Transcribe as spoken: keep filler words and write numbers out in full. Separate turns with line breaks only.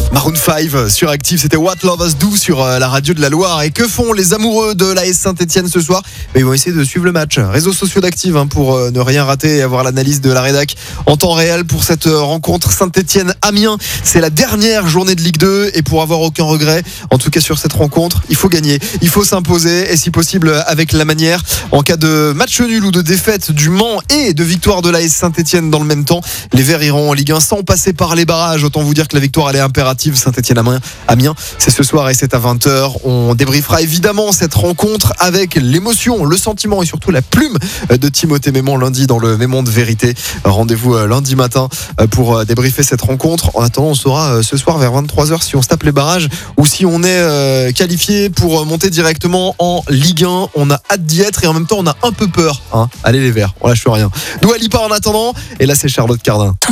Maroon cinq sur Active, c'était What Lovers Do sur la radio de la Loire. Et que font les amoureux de l'A S Saint-Etienne ce soir? Ils vont essayer de suivre le match. Réseaux sociaux d'Active hein, pour ne rien rater et avoir l'analyse de la rédac en temps réel pour cette rencontre Saint-Etienne-Amiens. C'est la dernière journée de Ligue deux et pour avoir aucun regret, en tout cas sur cette rencontre, il faut gagner, il faut s'imposer et si possible avec la manière. En cas de match nul ou de défaite du Mans et de victoire de l'A S Saint-Etienne dans le même temps, les Verts iront en Ligue un sans passer par les barrages. Autant vous dire que la victoire elle est impérative. Saint-Etienne-Amiens, c'est ce soir et c'est à vingt heures. On débriefera évidemment cette rencontre avec l'émotion, le sentiment et surtout la plume de Timothée Mémon lundi dans le Mémon de Vérité. Rendez-vous lundi matin pour débriefer cette rencontre. En attendant, on saura ce soir vers vingt-trois heures si on se tape les barrages ou si on est qualifié pour monter directement en Ligue un. On a hâte d'y être et en même temps on a un peu peur. Hein. Allez les Verts, on lâche rien. Dua Lipa en attendant et là c'est Charlotte Cardin.